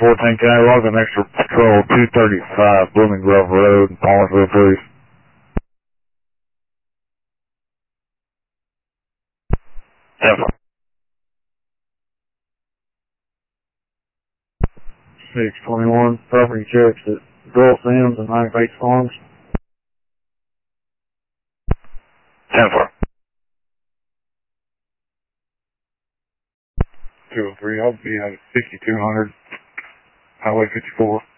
14 County, log an extra patrol 235 Blooming Grove Road in Palmersville, please. 10-4. 621, property checks at Doyle Sims and 98 Farms. 10-4. 203, I'll be at 5200 Highway 54.